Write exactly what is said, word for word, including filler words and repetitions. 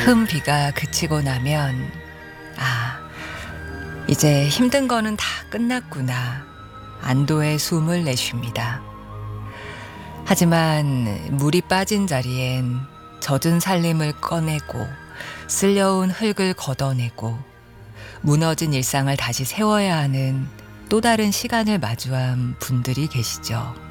큰 비가 그치고 나면 아, 이제 힘든 거는 다 끝났구나. 안도의 숨을 내쉽니다. 하지만 물이 빠진 자리엔 젖은 살림을 꺼내고 쓸려온 흙을 걷어내고 무너진 일상을 다시 세워야 하는 또 다른 시간을 마주한 분들이 계시죠.